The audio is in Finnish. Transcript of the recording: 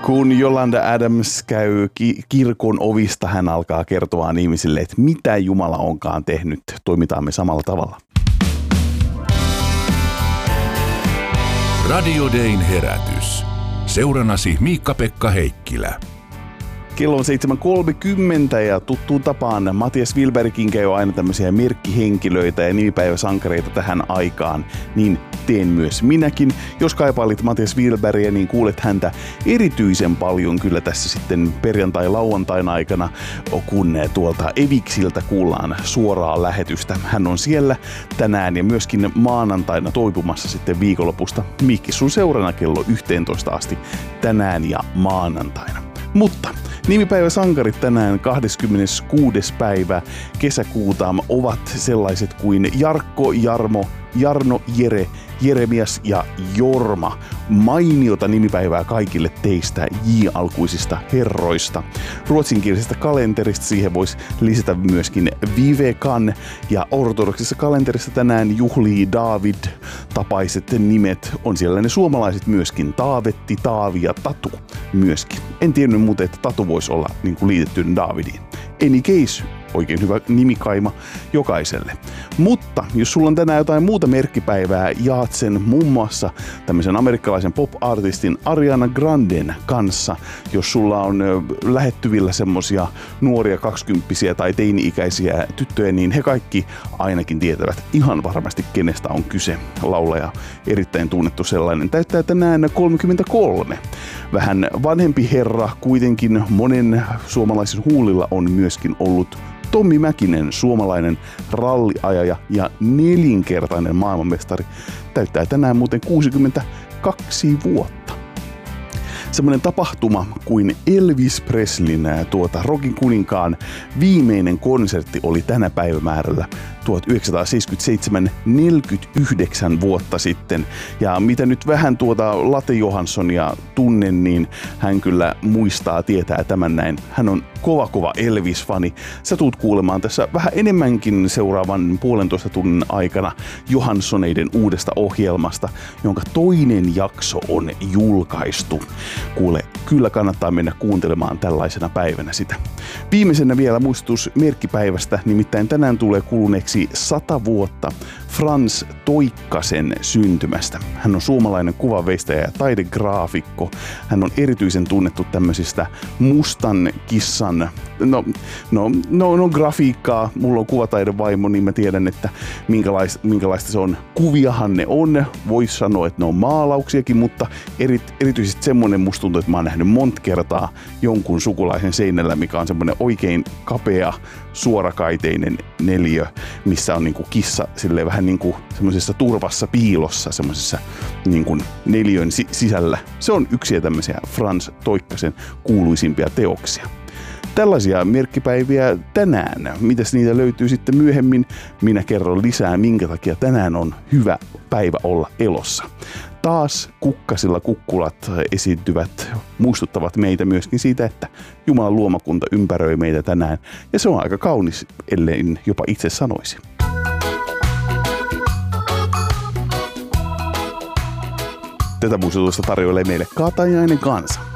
Kun Yolanda Adams käy kirkon ovista, hän alkaa kertoa ihmisille, että mitä Jumala onkaan tehnyt. Toimitaan me samalla tavalla. Radio Dayn herätys. Seurannasi Miikka-Pekka Heikkilä. Kello on 7.30 ja tuttuun tapaan Matias Wilbergkin käy aina tämmöisiä merkkihenkilöitä ja nimipäiväsankareita tähän aikaan, niin teen myös minäkin. Jos kaipailit Matias Wilbergia, niin kuulet häntä erityisen paljon kyllä tässä sitten perjantai-lauantain aikana, kun tuolta Eviksiltä kuullaan suoraa lähetystä. Hän on siellä tänään ja myöskin maanantaina toipumassa sitten viikonlopusta. Mikki sun seurana kello 11 asti tänään ja maanantaina. Mutta nimipäiväsankarit tänään 26. päivä kesäkuuta ovat sellaiset kuin Jarkko, Jarmo, Jarno, Jere, Jeremias ja Jorma. Mainiota nimipäivää kaikille teistä J-alkuisista herroista. Ruotsinkielisestä kalenterista siihen voisi lisätä myöskin Vivekan ja ortodoksisessa kalenterissa tänään juhlii David-tapaiset nimet. On siellä ne suomalaiset myöskin, Taavetti, Taavi ja Tatu myöskin. En tiennyt muuten, että Tatu voisi olla niin kuin liitetty Davidiin. Any case, oikein hyvä nimikaima jokaiselle. Mutta jos sulla on tänään jotain muuta merkkipäivää, jaat sen muun muassa tämmöisen amerikkalaisen pop-artistin Ariana Granden kanssa. Jos sulla on lähettyvillä semmosia nuoria 20-vuotiaita tai teini-ikäisiä tyttöjä, niin he kaikki ainakin tietävät ihan varmasti kenestä on kyse. Laulaja, erittäin tunnettu sellainen, täyttää tänään 33. Vähän vanhempi herra, kuitenkin monen suomalaisen huulilla on myöskin ollut Tommi Mäkinen, suomalainen ralliajaja ja 4-kertainen maailmanmestari, täyttää tänään muuten 62 vuotta. Semmoinen tapahtuma kuin Elvis Presleyn rockin kuninkaan viimeinen konsertti oli tänä päivämäärällä 1977, 49 vuotta sitten. Ja mitä nyt vähän Latte Johanssonia tunnen, niin hän kyllä muistaa, tietää tämän näin. Hän on kova Elvis-fani. Sä tuut kuulemaan tässä vähän enemmänkin seuraavan 1,5 tunnin aikana Johanssoneiden uudesta ohjelmasta, jonka toinen jakso on julkaistu. Kuule, kyllä kannattaa mennä kuuntelemaan tällaisena päivänä sitä. Viimeisenä vielä muistutus merkkipäivästä, nimittäin tänään tulee kuluneeksi 100 vuotta Frans Toikkasen syntymästä. Hän on suomalainen kuvanveistäjä ja taidegraafikko. Hän on erityisen tunnettu tämmöisistä mustan kissan, grafiikkaa. Mulla on kuvataidevaimo, niin mä tiedän, että minkälaista se on. Kuviahan ne on. Voisi sanoa, että ne on maalauksiakin, mutta erityisesti semmoinen musta tuntuu, että mä oon nähnyt monta kertaa jonkun sukulaisen seinällä, mikä on semmoinen oikein kapea, suorakaiteinen neliö, missä on niinku kissa silleen vähän niinku semmoisessa turvassa piilossa, semmoisessa niinku neliön sisällä. Se on yksi tämmöisiä Frans Toikkasen kuuluisimpia teoksia. Tällaisia merkkipäiviä tänään. Mitäs niitä löytyy sitten myöhemmin? Minä kerron lisää, minkä takia tänään on hyvä päivä olla elossa. Taas kukkasilla kukkulat esiintyvät, muistuttavat meitä myöskin siitä, että Jumalan luomakunta ympäröi meitä tänään. Ja se on aika kaunis, ellei jopa itse sanoisi. Tätä muistutusta tarjoilee meille Katajainen Kansa.